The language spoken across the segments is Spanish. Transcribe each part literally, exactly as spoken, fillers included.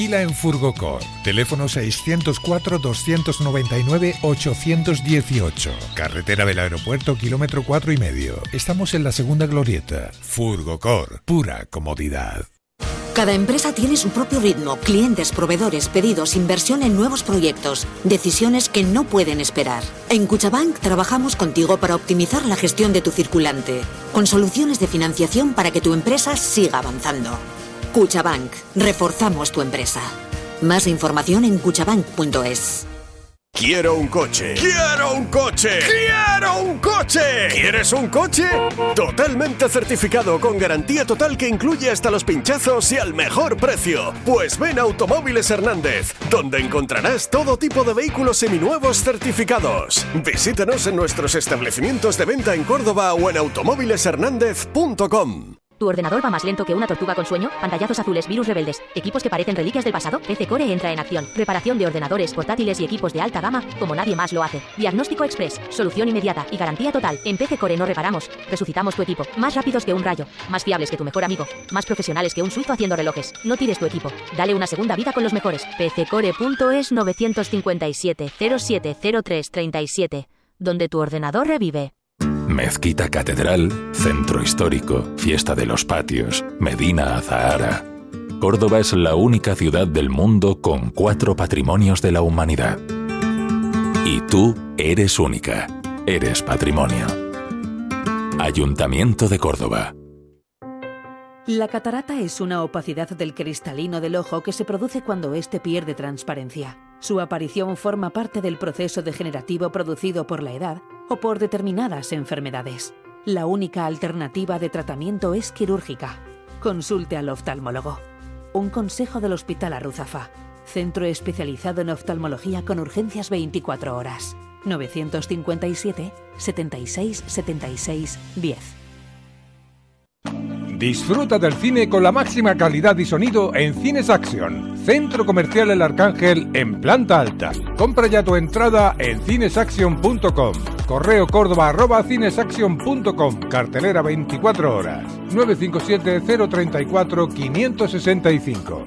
Alquila en Furgocor. Teléfono seiscientos cuatro, doscientos noventa y nueve, ochocientos dieciocho. Carretera del Aeropuerto, kilómetro cuatro y medio. Estamos en la segunda glorieta. Furgocor. Pura comodidad. Cada empresa tiene su propio ritmo, clientes, proveedores, pedidos, inversión en nuevos proyectos, decisiones que no pueden esperar. En Cuchabank trabajamos contigo para optimizar la gestión de tu circulante, con soluciones de financiación para que tu empresa siga avanzando. Cuchabank, reforzamos tu empresa. Más información en cuchabank punto es. Quiero un coche. ¡Quiero un coche! ¡Quiero un coche! ¿Quieres un coche? Totalmente certificado con garantía total que incluye hasta los pinchazos y al mejor precio. Pues ven a Automóviles Hernández, donde encontrarás todo tipo de vehículos seminuevos certificados. Visítanos en nuestros establecimientos de venta en Córdoba o en automóviles hernández punto com. ¿Tu ordenador va más lento que una tortuga con sueño? Pantallazos azules, virus rebeldes, equipos que parecen reliquias del pasado. P C Core entra en acción. Reparación de ordenadores, portátiles y equipos de alta gama como nadie más lo hace. Diagnóstico express, solución inmediata y garantía total. En P C Core no reparamos, resucitamos tu equipo. Más rápidos que un rayo, más fiables que tu mejor amigo, más profesionales que un suizo haciendo relojes. No tires tu equipo, dale una segunda vida con los mejores. P C Core punto es nueve cinco siete, cero siete cero tres tres siete, donde tu ordenador revive. Mezquita Catedral, Centro Histórico, Fiesta de los Patios, Medina Azahara. Córdoba es la única ciudad del mundo con cuatro patrimonios de la humanidad. Y tú eres única, eres patrimonio. Ayuntamiento de Córdoba. La catarata es una opacidad del cristalino del ojo que se produce cuando éste pierde transparencia. Su aparición forma parte del proceso degenerativo producido por la edad o por determinadas enfermedades. La única alternativa de tratamiento es quirúrgica. Consulte al oftalmólogo. Un consejo del Hospital Arruzafa. Centro especializado en oftalmología con urgencias veinticuatro horas. novecientos cincuenta y siete, setenta y seis, setenta y seis, diez. Disfruta del cine con la máxima calidad y sonido en Cines Action, Centro Comercial El Arcángel en planta alta. Compra ya tu entrada en cines action punto com. Correo córdoba arroba cinesaction punto com. Cartelera veinticuatro horas. nueve cinco siete, cero tres cuatro, cinco seis cinco.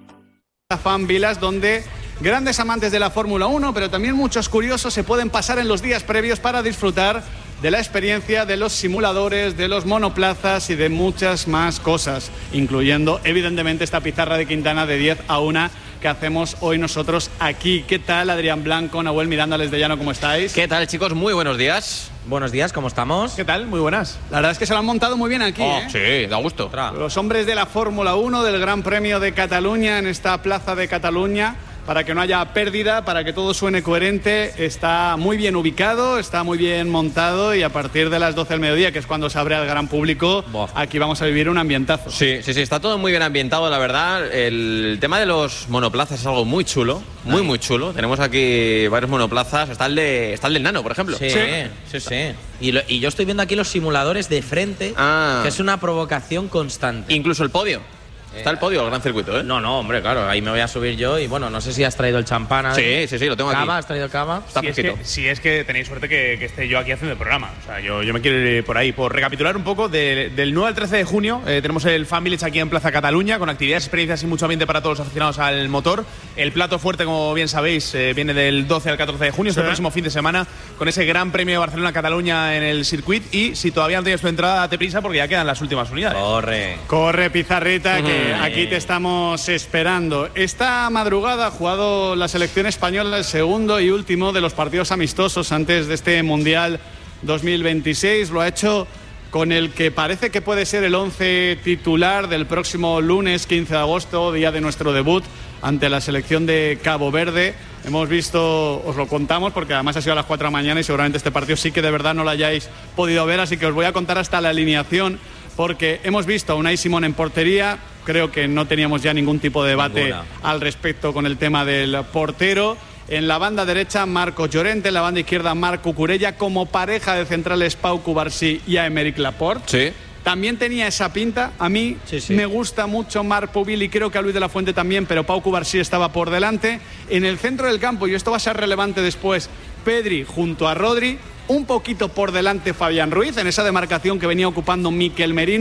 Fan Vilas, donde grandes amantes de la Fórmula uno, pero también muchos curiosos se pueden pasar en los días previos para disfrutar de la experiencia de los simuladores, de los monoplazas y de muchas más cosas, incluyendo evidentemente esta pizarra de Quintana de diez a una que hacemos hoy nosotros aquí. ¿Qué tal, Adrián Blanco, Nahuel Miranda, Les de Llano, cómo estáis? ¿Qué tal, chicos? Muy buenos días. Buenos días, ¿cómo estamos? ¿Qué tal? Muy buenas. La verdad es que se lo han montado muy bien aquí, oh, ¿eh? Sí, da gusto. Los hombres de la Fórmula uno, del Gran Premio de Cataluña, en esta plaza de Cataluña, para que no haya pérdida, para que todo suene coherente. Está muy bien ubicado, está muy bien montado y a partir de las doce del mediodía, que es cuando se abre al gran público, Bof. aquí vamos a vivir un ambientazo. Sí, sí, sí, está todo muy bien ambientado, la verdad. El tema de los monoplazas es algo muy chulo, muy, muy chulo. Tenemos aquí varios monoplazas. Está el, de, está el del Nano, por ejemplo. Sí, sí, sí. sí. Y, lo, y yo estoy viendo aquí los simuladores de frente, ah. que es una provocación constante. Incluso el podio. Está el podio, el gran circuito, ¿eh? No, no, hombre, claro, ahí me voy a subir yo y bueno, no sé si has traído el champán. Sí, sí, sí, lo tengo cava, aquí. ¿Has traído cava? Está si, es que, si es que tenéis suerte que, que esté yo aquí haciendo el programa. O sea, yo, yo me quiero ir por ahí. Por recapitular un poco, de, del nueve al trece de junio eh, tenemos el Fan Village aquí en Plaza Cataluña, con actividades, experiencias y mucho ambiente para todos los aficionados al motor. El plato fuerte, como bien sabéis, eh, viene del doce al catorce de junio, sí. este próximo fin de semana, con ese Gran Premio de Barcelona-Cataluña en el circuit. Y si todavía no tienes tu entrada, date prisa porque ya quedan las últimas unidades. Corre. Corre, Pizarrita, que mm. aquí te estamos esperando. Esta madrugada ha jugado la selección española el segundo y último de los partidos amistosos antes de este Mundial dos mil veintiséis. Lo ha hecho con el que parece que puede ser el once titular del próximo lunes quince de agosto, día de nuestro debut ante la selección de Cabo Verde. Hemos visto, os lo contamos porque además ha sido a las cuatro de la mañana y seguramente este partido sí que de verdad no lo hayáis podido ver, así que os voy a contar hasta la alineación, porque hemos visto a Unai Simón en portería. Creo que no teníamos ya ningún tipo de debate Ninguna. al respecto con el tema del portero. En la banda derecha, Marco Llorente. En la banda izquierda, Marc Cucurella. Como pareja de centrales, Pau Cubarsí y Aymeric Laporte. Sí. También tenía esa pinta. A mí sí, sí. me gusta mucho Marc Pubil y creo que a Luis de la Fuente también, pero Pau Cubarsí estaba por delante. En el centro del campo, y esto va a ser relevante después, Pedri junto a Rodri. Un poquito por delante Fabián Ruiz, en esa demarcación que venía ocupando Mikel Merino.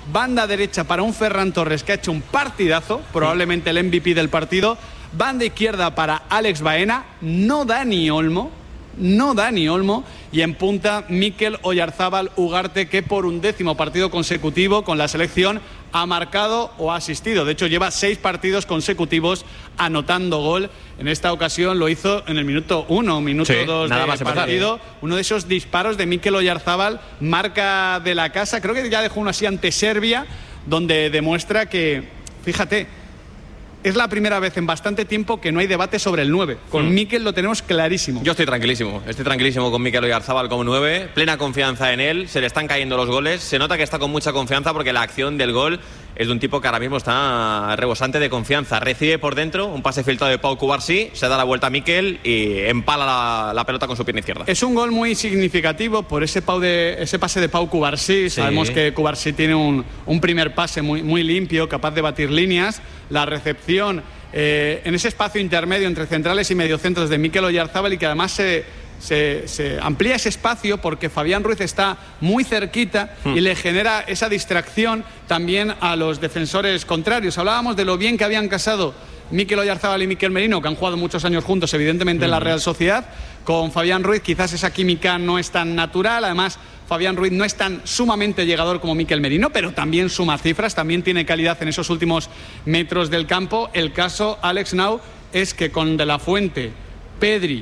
Banda derecha para un Ferran Torres que ha hecho un partidazo, probablemente el M V P del partido. Banda izquierda para Alex Baena, no Dani Olmo, no Dani Olmo. Y en punta, Mikel Oyarzábal Ugarte, que por un décimo partido consecutivo con la selección ha marcado o ha asistido. De hecho, lleva seis partidos consecutivos anotando gol. En esta ocasión lo hizo en el minuto uno, minuto sí, dos del partido. Empezar. Uno de esos disparos de Mikel Oyarzábal, marca de la casa. Creo que ya dejó uno así ante Serbia, donde demuestra que, fíjate, es la primera vez en bastante tiempo que no hay debate sobre el nueve. Con mm. Mikel lo tenemos clarísimo. Yo estoy tranquilísimo. Estoy tranquilísimo con Mikel Oyarzábal como nueve. Plena confianza en él. Se le están cayendo los goles. Se nota que está con mucha confianza porque la acción del gol es de un tipo que ahora mismo está rebosante de confianza. Recibe por dentro un pase filtrado de Pau Cubarsí. Se da la vuelta a Mikel y empala la, la pelota con su pierna izquierda. Es un gol muy significativo por ese, Pau de, ese pase de Pau Cubarsí. Sí. Sabemos que Cubarsí tiene un, un primer pase muy, muy limpio, capaz de batir líneas. La recepción eh, en ese espacio intermedio entre centrales y mediocentros de Mikel Oyarzábal, y que además se, se, se amplía ese espacio porque Fabián Ruiz está muy cerquita hmm. y le genera esa distracción también a los defensores contrarios. Hablábamos de lo bien que habían casado Mikel Oyarzábal y Mikel Merino, que han jugado muchos años juntos, evidentemente, en la Real Sociedad. Con Fabián Ruiz quizás esa química no es tan natural. Además, Fabián Ruiz no es tan sumamente llegador como Mikel Merino, pero también suma cifras, también tiene calidad en esos últimos metros del campo. El caso, Alex Nau, es que con De la Fuente, Pedri,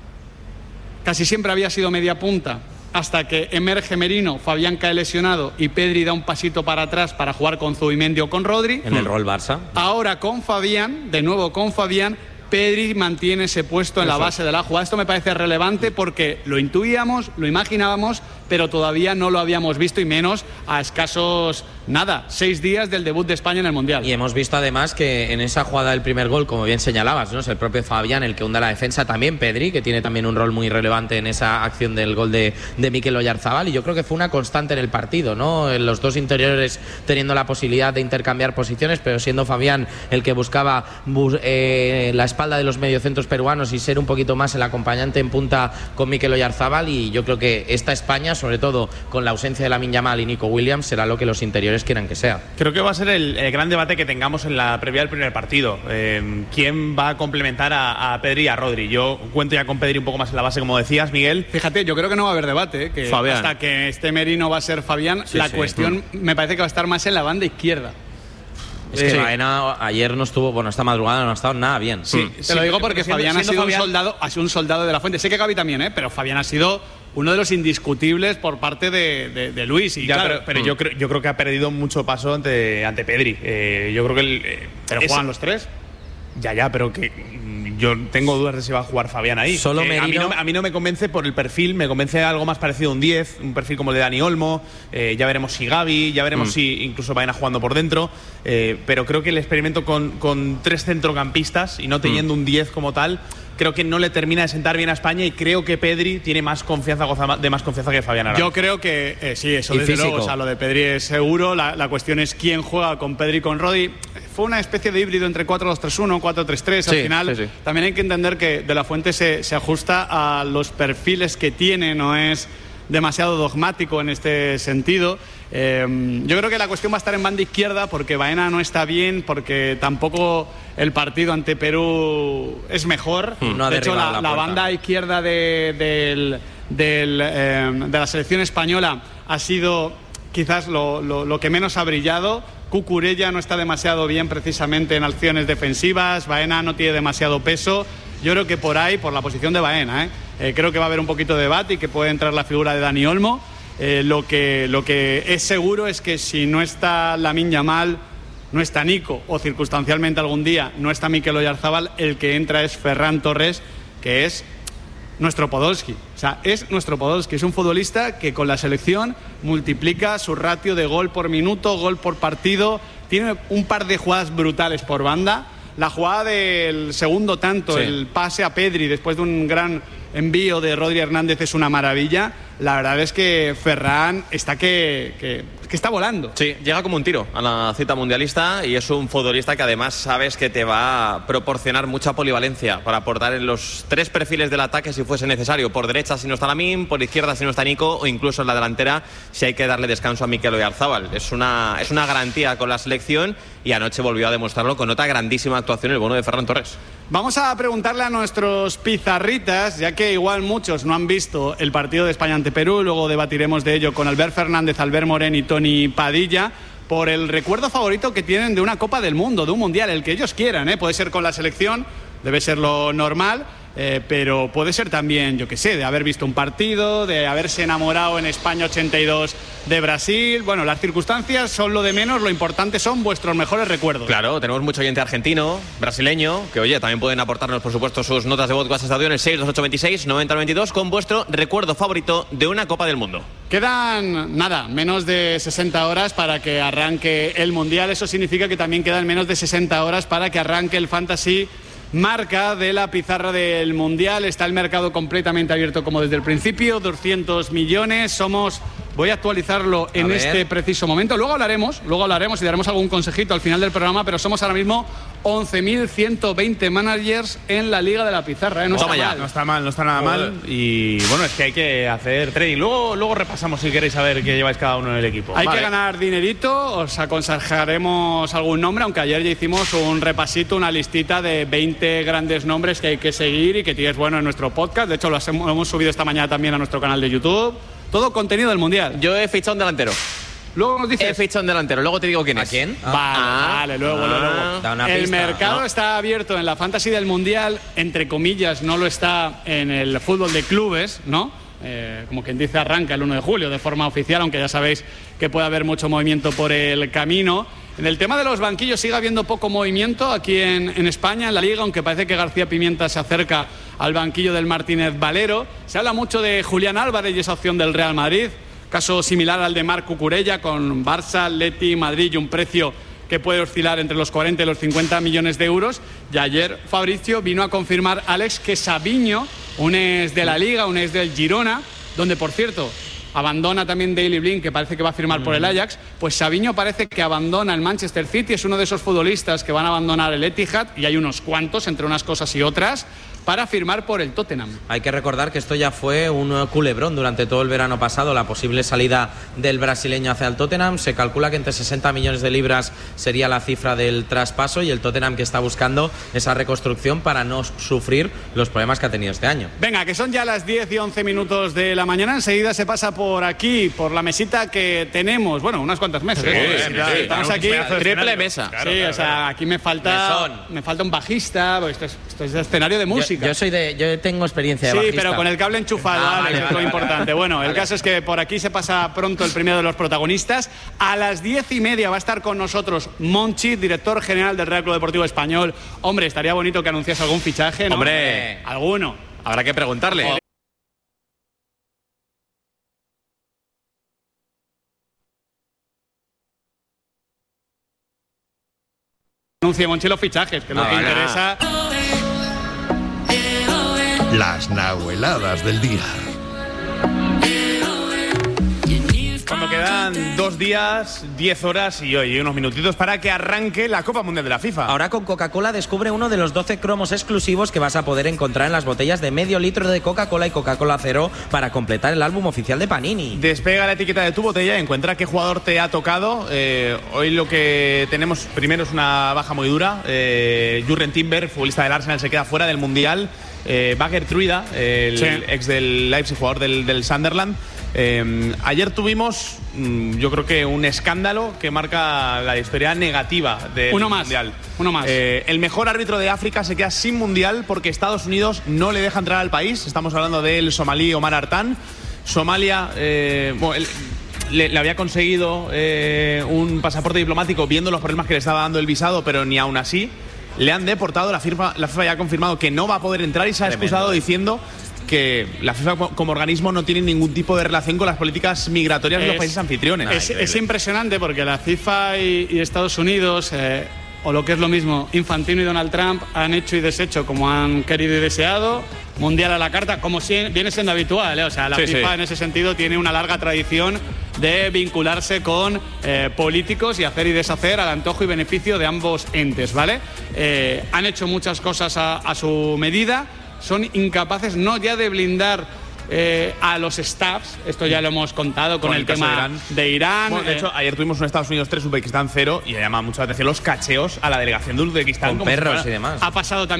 casi siempre había sido media punta, hasta que emerge Merino, Fabián cae lesionado y Pedri da un pasito para atrás para jugar con Zubimendi o con Rodri. En el rol Barça. Ahora con Fabián, de nuevo con Fabián, Pedri mantiene ese puesto en la base de la jugada. Esto me parece relevante porque lo intuíamos, lo imaginábamos, pero todavía no lo habíamos visto, y menos a escasos, nada, seis días del debut de España en el Mundial. Y hemos visto además que en esa jugada del primer gol, como bien señalabas, ¿no?, es el propio Fabián el que hunde la defensa, también Pedri, que tiene también un rol muy relevante en esa acción del gol de, de Mikel Oyarzábal, y yo creo que fue una constante en el partido, ¿no? Los dos interiores teniendo la posibilidad de intercambiar posiciones, pero siendo Fabián el que buscaba eh, la espalda de los mediocentros peruanos y ser un poquito más el acompañante en punta con Mikel Oyarzábal. Y yo creo que esta España, sobre todo con la ausencia de Lamine Yamal y Nico Williams, será lo que los interiores quieran que sea. Creo que va a ser el, el gran debate que tengamos en la previa del primer partido. Eh, ¿Quién va a complementar a, a Pedri y a Rodri? Yo cuento ya con Pedri un poco más en la base, como decías, Miguel. Fíjate, yo creo que no va a haber debate, ¿eh? Que Fabián. Hasta que esté Merino va a ser Fabián. Sí, la sí. cuestión mm. me parece que va a estar más en la banda izquierda. Es que sí. Baena ayer no estuvo, bueno, esta madrugada no ha estado nada bien. Sí, sí. Te sí, lo digo porque siendo, Fabián, siendo ha sido Fabián... un soldado, ha sido un soldado de la Fuente. Sé que Gavi también, ¿eh? Pero Fabián ha sido uno de los indiscutibles por parte de, de, de Luis. Y ya, claro, pero, pero mm. yo, creo, yo creo que ha perdido mucho paso ante, ante Pedri. Eh, yo creo que el, eh, pero es, juegan los tres. Ya, ya, pero que yo tengo dudas de si va a jugar Fabián ahí. Solo eh, Merino... a, mí no, a mí no me convence por el perfil, me convence algo más parecido a un diez, un perfil como el de Dani Olmo. Eh, ya veremos si Gavi, ya veremos mm. si incluso Baena jugando por dentro. Eh, pero creo que el experimento con, con tres centrocampistas y no teniendo mm. un diez como tal, creo que no le termina de sentar bien a España, y creo que Pedri tiene más confianza, goza de más confianza que Fabián Aranz. Yo creo que eh, sí, eso y desde físico. luego, o sea, lo de Pedri es seguro. La, la cuestión es quién juega con Pedri y con Rodri. Fue una especie de híbrido entre cuatro dos tres uno, cuatro tres tres. Sí, al final sí, sí. también hay que entender que De la Fuente se, se ajusta a los perfiles que tiene, no es demasiado dogmático en este sentido. Eh, yo creo que la cuestión va a estar en banda izquierda porque Baena no está bien, porque tampoco el partido ante Perú es mejor. No de hecho, la, la, la banda izquierda de, del, del, eh, de la selección española ha sido quizás lo, lo, lo que menos ha brillado. Cucurella no está demasiado bien precisamente en acciones defensivas. Baena no tiene demasiado peso. Yo creo que por ahí, por la posición de Baena, ¿eh? Eh, creo que va a haber un poquito de debate y que puede entrar la figura de Dani Olmo. Eh, lo, que, lo que es seguro es que si no está Lamine Yamal, no está Nico, o circunstancialmente algún día no está Mikel Oyarzábal, el que entra es Ferran Torres, que es nuestro Podolski. O sea, es nuestro Podolski. Es un futbolista que con la selección multiplica su ratio de gol por minuto, gol por partido. Tiene un par de jugadas brutales por banda. La jugada del segundo tanto, sí. el pase a Pedri después de un gran envío de Rodri Hernández, es una maravilla. la verdad es que Ferran está que, que, que está volando. Sí, llega como un tiro a la cita mundialista y es un futbolista que además sabes que te va a proporcionar mucha polivalencia para aportar en los tres perfiles del ataque si fuese necesario. Por derecha si no está Lamine, por izquierda si no está Nico o incluso en la delantera si hay que darle descanso a Mikel Oyarzabal. Es una, es una garantía con la selección y anoche volvió a demostrarlo con otra grandísima actuación el bono de Ferran Torres. Vamos a preguntarle a nuestros pizarritas, ya que igual muchos no han visto el partido de España ante Perú, luego debatiremos de ello con Albert Fernández, Albert Morén y Tony Padilla, por el recuerdo favorito que tienen de una Copa del Mundo, de un Mundial, el que ellos quieran, ¿eh? Puede ser con la selección, debe ser lo normal, eh, pero puede ser también, yo qué sé, de haber visto un partido, de haberse enamorado en España ochenta y dos de Brasil. Bueno, las circunstancias son lo de menos, lo importante son vuestros mejores recuerdos. Claro, tenemos mucho oyente argentino, brasileño, que oye, también pueden aportarnos por supuesto sus notas de voz WhatsApp estadio en el seis dos ocho dos seis nueve cero dos dos con vuestro recuerdo favorito de una Copa del Mundo. Quedan, nada, menos de sesenta horas para que arranque el Mundial. Eso significa que también quedan menos de sesenta horas para que arranque el Fantasy Marca de la pizarra del Mundial. Está el mercado completamente abierto como desde el principio, doscientos millones. Somos, voy a actualizarlo en a este preciso momento. Luego hablaremos, luego hablaremos y daremos algún consejito al final del programa, pero somos ahora mismo once mil ciento veinte managers en la Liga de la Pizarra, ¿eh? No, está mal. no está mal, no está nada mal. Y bueno, es que hay que hacer trading. Luego, luego repasamos si queréis saber qué lleváis cada uno en el equipo. Hay vale. que ganar dinerito, os aconsejaremos algún nombre, aunque ayer ya hicimos un repasito, una listita de veinte grandes nombres que hay que seguir y que tienes bueno en nuestro podcast. De hecho, lo hemos subido esta mañana también a nuestro canal de YouTube. Todo contenido del Mundial. Yo he fichado un delantero. Luego nos dices. He fichado un delantero, luego te digo quién ¿A es. quién? Vale, Ah. vale, luego, Ah. luego. Da una El pista, mercado ¿no? está abierto en la Fantasy del Mundial, entre comillas, no lo está en el fútbol de clubes, ¿no? Eh, como quien dice, arranca el uno de julio de forma oficial, aunque ya sabéis que puede haber mucho movimiento por el camino. En el tema de los banquillos sigue habiendo poco movimiento aquí en, en España, en la Liga, aunque parece que García Pimienta se acerca al banquillo del Martínez Valero. Se habla mucho de Julián Álvarez y esa opción del Real Madrid. Caso similar al de Marc Cucurella, con Barça, Atleti, Madrid y un precio que puede oscilar entre los cuarenta y los cincuenta millones de euros. Y ayer Fabricio vino a confirmar, Alex, que Savinho, un ex de la Liga, un ex del Girona, donde por cierto abandona también Daley Blind, que parece que va a firmar por el Ajax, pues Savinho parece que abandona el Manchester City, es uno de esos futbolistas que van a abandonar el Etihad, y hay unos cuantos, entre unas cosas y otras, para firmar por el Tottenham. Hay que recordar que esto ya fue un culebrón durante todo el verano pasado, la posible salida del brasileño hacia el Tottenham. Se calcula que entre sesenta millones de libras sería la cifra del traspaso, y el Tottenham que está buscando esa reconstrucción para no sufrir los problemas que ha tenido este año. Venga, que son ya las diez y once minutos de la mañana. Enseguida se pasa por aquí, por la mesita que tenemos. Bueno, unas cuantas mesas. Sí, ¿eh? sí, Ya, sí, estamos aquí. Triple mesa. Claro, Sí, claro, o sea, claro. aquí me falta, Mesón. me falta un bajista, porque esto es, esto es escenario de música. Yo, yo soy de, yo tengo experiencia de Sí, bajista. pero con el cable enchufado, Ah, Alex, vale, es lo vale, importante. Bueno, el vale. caso es que por aquí se pasa pronto el primero de los protagonistas. A las diez y media va a estar con nosotros Monchi, director general del Real Club Deportivo Español. Hombre, estaría bonito que anunciase algún fichaje, ¿no? Hombre. Alguno. Habrá que preguntarle. Anuncie Monchi los fichajes, que es lo Ah, que vale. interesa. Las nahueladas del día. Cuando quedan dos días, diez horas y hoy unos minutitos para que arranque la Copa Mundial de la FIFA. Ahora con Coca-Cola descubre uno de los doce cromos exclusivos que vas a poder encontrar en las botellas de medio litro de Coca-Cola y Coca-Cola Cero para completar el álbum oficial de Panini. Despega la etiqueta de tu botella y encuentra qué jugador te ha tocado. Eh, hoy lo que tenemos primero es una baja muy dura. Eh, Jurgen Timber, futbolista del Arsenal, se queda fuera del Mundial. Eh, Bagger Truida, el Sí. ex del Leipzig, jugador del, del Sunderland. Eh, ayer tuvimos, mm, yo creo que un escándalo que marca la historia negativa del Uno más, Mundial. uno más. Eh, el mejor árbitro de África se queda sin Mundial porque Estados Unidos no le deja entrar al país. Estamos hablando del somalí Omar Artan. Somalia, eh, bueno, él, le, le había conseguido eh, un pasaporte diplomático viendo los problemas que le estaba dando el visado, pero ni aún así le han deportado. La FIFA, la FIFA ya ha confirmado que no va a poder entrar y se ha Tremendo. excusado diciendo que la FIFA como organismo no tiene ningún tipo de relación con las políticas migratorias de los Es- países anfitriones. Es, es impresionante porque la FIFA y, y Estados Unidos, eh, o lo que es lo mismo, Infantino y Donald Trump han hecho y deshecho como han querido y deseado. mundial a la carta, como si viene siendo habitual, ¿eh? O sea, la Sí, FIFA sí. en ese sentido tiene una larga tradición de vincularse con eh, políticos y hacer y deshacer al antojo y beneficio de ambos entes, ¿vale? Eh, han hecho muchas cosas a, a su medida, son incapaces no ya de blindar Eh, a los staffs, esto ya lo hemos contado con, Con el, el caso tema de Irán. de Irán. Bueno, de eh, hecho, ayer tuvimos un Estados Unidos tres, Uzbekistán cero, y llama mucho la atención los cacheos a la delegación de Uzbekistán. Con como si perros fuera- y demás. ha pasado también